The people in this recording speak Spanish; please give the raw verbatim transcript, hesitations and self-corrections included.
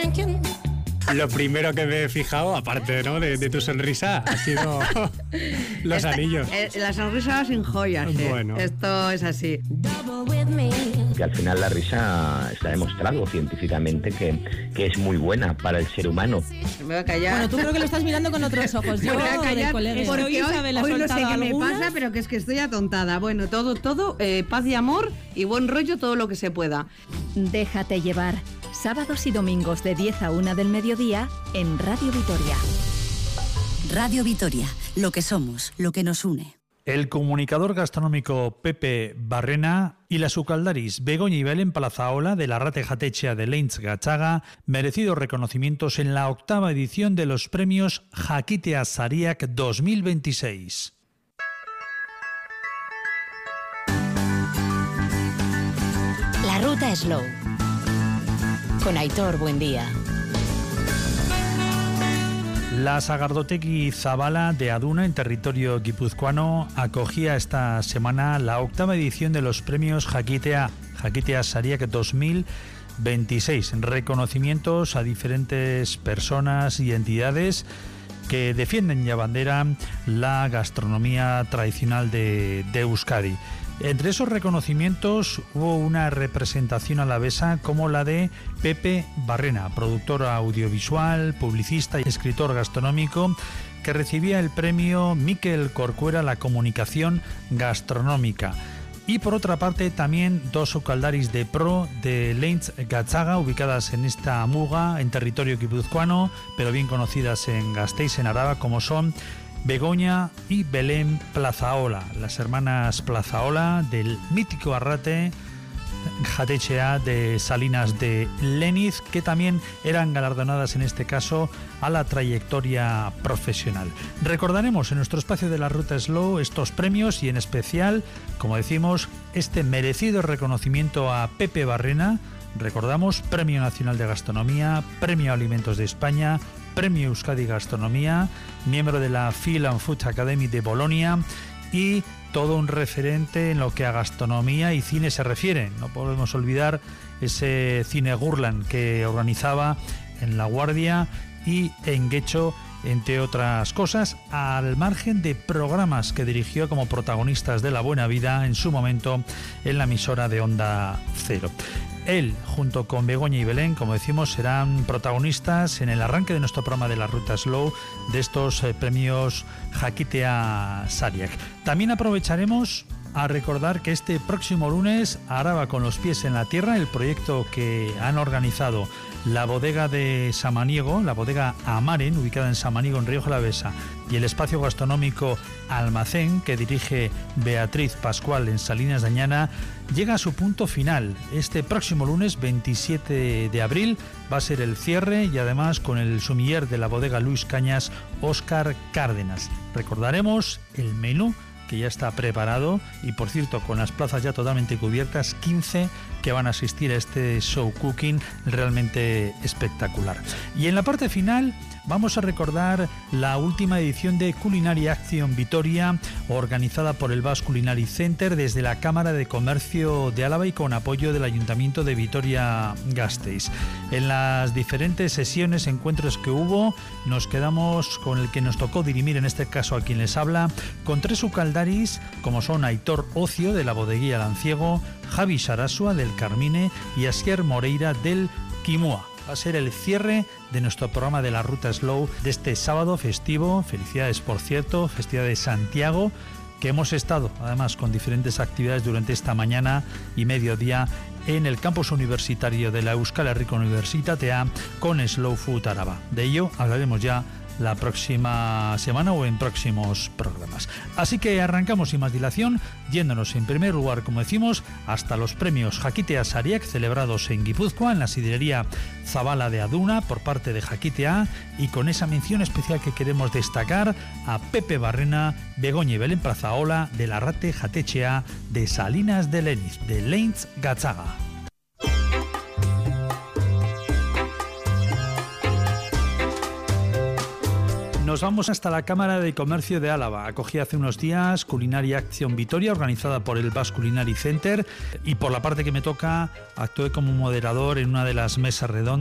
Lo primero que me he fijado, aparte, ¿no?, de, de tu sonrisa, ha sido los Esta, anillos. Eh, la sonrisa sin joyas, ¿eh? Bueno. Esto es así. Que al final la risa está demostrado científicamente que, que es muy buena para el ser humano. Me voy a callar. Bueno, tú creo que lo estás mirando con otros ojos. Yo Me voy a callar de colegio. porque hoy, Isabel ha hoy no sé soltado qué me algunas. pasa, pero que es que estoy atontada. Bueno, todo, todo, eh, paz y amor y buen rollo, todo lo que se pueda. Déjate llevar. Sábados y domingos de diez a una del mediodía en Radio Vitoria. Radio Vitoria, lo que somos, lo que nos une. El comunicador gastronómico Pepe Barrena y la sucaldaris Begoña y Belén Plazaola de la Rate Jatetxea de Leintz Gatzaga, merecidos reconocimientos en la octava edición de los premios Jakitea Sariak dos mil veintiséis. La ruta Slow. Con Aitor Buendía. La Sagardotegi Zabala de Aduna, en territorio guipuzcoano, acogía esta semana la octava edición de los premios Jakitea, Jakitea Sariak dos mil veintiséis. Reconocimientos a diferentes personas y entidades que defienden y abanderan la gastronomía tradicional de, de Euskadi. Entre esos reconocimientos hubo una representación alavesa como la de Pepe Barrena, productor audiovisual, publicista y escritor gastronómico, que recibía el premio Miquel Corcuera a la comunicación gastronómica. Y por otra parte también dos sucaldaris de pro de Leintz Gatzaga, ubicadas en esta muga, en territorio guipuzcoano, pero bien conocidas en Gasteiz, en Araba, como son Begoña y Belén Plazaola, las hermanas Plazaola del mítico Arrate Jatetxea de Salinas de Leniz, que también eran galardonadas en este caso a la trayectoria profesional. Recordaremos en nuestro espacio de la Ruta Slow estos premios y en especial, como decimos, este merecido reconocimiento a Pepe Barrena. Recordamos, Premio Nacional de Gastronomía, Premio Alimentos de España, Premio Euskadi Gastronomía, miembro de la Film and Food Academy de Bolonia y todo un referente en lo que a gastronomía y cine se refiere. No podemos olvidar ese cine Gurlan que organizaba en La Guardia y en Guecho, entre otras cosas, al margen de programas que dirigió como protagonistas de La Buena Vida en su momento en la emisora de Onda Cero. Él, junto con Begoña y Belén, como decimos, serán protagonistas en el arranque de nuestro programa de la Ruta Slow de estos eh, premios Jakitea Sariak. También aprovecharemos a recordar que este próximo lunes, Araba con los pies en la tierra, el proyecto que han organizado la bodega de Samaniego, la bodega Amaren, ubicada en Samaniego, en Rioja Alavesa, y el espacio gastronómico Almacén, que dirige Beatriz Pascual en Salinas de Añana, llega a su punto final. Este próximo lunes, veintisiete de abril, va a ser el cierre, y además con el sumiller de la bodega Luis Cañas, Óscar Cárdenas. Recordaremos el menú que ya está preparado y, por cierto, con las plazas ya totalmente cubiertas, quince que van a asistir a este show cooking realmente espectacular. Y en la parte final vamos a recordar la última edición de Culinary Action Vitoria, organizada por el Basque Culinary Center desde la Cámara de Comercio de Álava y con apoyo del Ayuntamiento de Vitoria-Gasteiz. En las diferentes sesiones, encuentros que hubo, nos quedamos con el que nos tocó dirimir, en este caso a quien les habla, con tres sucaldaris, como son Aitor Ocio de la bodeguía Lanciego, Javi Sarasua del Carmine y Asier Moreira del Quimua. Va a ser el cierre de nuestro programa de la Ruta Slow de este sábado festivo. Felicidades, por cierto, Festividad de Santiago, que hemos estado además con diferentes actividades durante esta mañana y mediodía en el campus universitario de la Euskal Herriko Universitatea con Slow Food Araba. De ello hablaremos ya la próxima semana o en próximos programas. Así que arrancamos sin más dilación, yéndonos en primer lugar, como decimos, hasta los premios Jakitea Sariak celebrados en Guipúzcoa, en la sidrería Zabala de Aduna, por parte de Jakitea, y con esa mención especial que queremos destacar a Pepe Barrena, Begoña y Belén Plazaola de la Rate Jatetxea de Salinas de Leniz, de Leintz Gatzaga. Nos vamos hasta la Cámara de Comercio de Álava. Acogí hace unos días Culinary Action Vitoria, organizada por el Basque Culinary Center, y por la parte que me toca actué como moderador en una de las mesas redondas